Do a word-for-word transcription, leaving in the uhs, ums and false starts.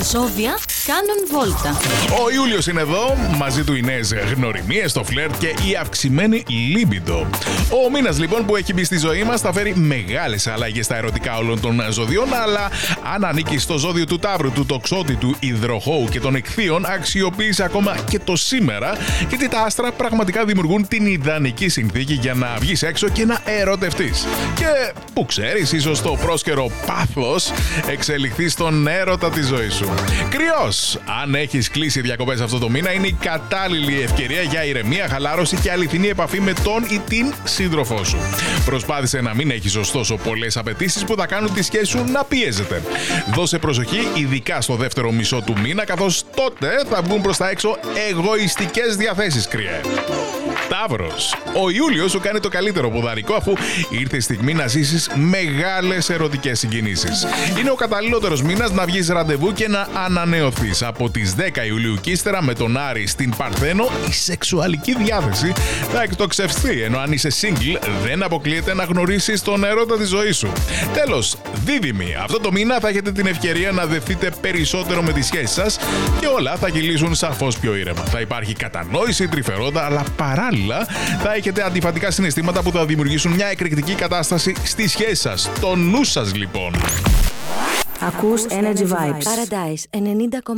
ζώδια κάνουν βόλτα. Ο Ιούλιος είναι εδώ, μαζί του οι νέες γνωριμίες, το φλερτ και η αυξημένη λίμπιντο. Ο μήνας λοιπόν που έχει μπει στη ζωή μας θα φέρει μεγάλες αλλαγές στα ερωτικά όλων των ζωδιών, αλλά αν ανήκει στο ζώδιο του Ταύρου, του Τοξότη, του Υδροχόου και των Ιχθύων, αξιοποίησε ακόμα και το σήμερα, γιατί τα άστρα πραγματικά δημιουργούν την ιδανική συνθήκη για να βγεις έξω και να ερωτευτείς. Και που ξέρεις, ίσως το πρόσκαιρο πάθος εξελιχθεί στον έρωτα της ζωής σου. Κρυός, αν έχεις κλείσει διακοπές αυτό το μήνα, είναι η κατάλληλη ευκαιρία για ηρεμία, χαλάρωση και αληθινή επαφή με τον ή την σύντροφό σου. Προσπάθησε να μην έχεις ωστόσο πολλές απαιτήσεις που θα κάνουν τη σχέση σου να πιέζεται. Δώσε προσοχή ειδικά στο δεύτερο μισό του μήνα, καθώς τότε θα μπουν προς τα έξω εγωιστικές διαθέσεις, κρυέ. Ταύρος, ο Ιούλιος σου κάνει το καλύτερο ποδαρικό, αφού ήρθε η στιγμή να ζήσεις μεγάλες ερωτικές συγκινήσεις. Είναι ο καταλληλότερος μήνας να βγεις ραντεβού και να ανανεωθείς. Από τις δέκα Ιουλίου και ύστερα με τον Άρη στην Παρθένο, η σεξουαλική διάθεση θα εκτοξευστεί, ενώ αν είσαι single δεν αποκλείεται να γνωρίσεις τον έρωτα της ζωής σου. Τέλος, δίδυμοι, αυτό το μήνα θα έχετε την ευκαιρία να δεθείτε περισσότερο με τις σχέσεις σας και όλα θα κυλήσουν σαφώς πιο ήρεμα. Θα υπάρχει κατανόηση, τρυφερότητα, αλλά παράλληλα θα έχετε αντιφατικά συναισθήματα που θα δημιουργήσουν μια εκρηκτική κατάσταση στη σχέση σας. Το νου σας λοιπόν. Ακούς Energy Vibes. Paradise ενενήντα